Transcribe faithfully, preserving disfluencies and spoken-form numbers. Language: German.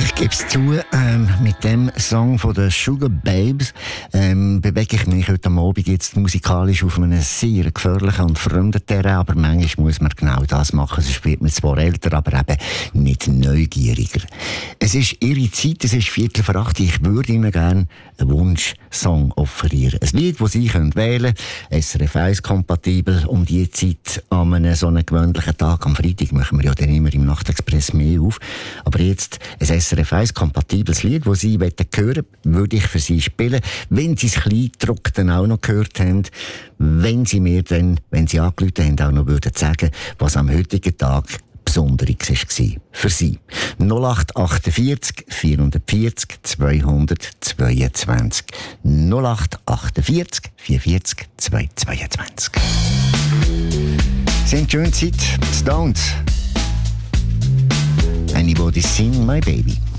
Ich gebe es zu, ähm, mit dem Song von den Sugar Babes ähm, bewege ich mich heute Abend jetzt musikalisch auf einem sehr gefährlichen und fremden Terrain, aber manchmal muss man genau das machen, sonst wird man zwar älter, aber eben nicht neugieriger. Es ist ihre Zeit, es ist Viertel vor acht, ich würde Ihnen gerne einen Wunschsong offerieren. Ein Lied, das Sie können wählen können, S R F eins kompatibel, um die Zeit an einem so einen gewöhnlichen Tag. Am Freitag machen wir ja dann immer im Nachtexpress mehr auf, aber jetzt ein S R F eins kompatibles Lied, das Sie hören wollen, würde ich für Sie spielen, wenn Sie das Kleingedruckte auch noch gehört haben, wenn Sie mir dann, wenn Sie angerufen haben, auch noch würden sagen, was am heutigen Tag Besonderes war für Sie. null acht achtundvierzig vierhundertvierzig zweihundertzweiundzwanzig null acht achtundvierzig vierundvierzig zweihundertzweiundzwanzig. Sie haben schöne Zeit. Stones. Anybody sing my baby.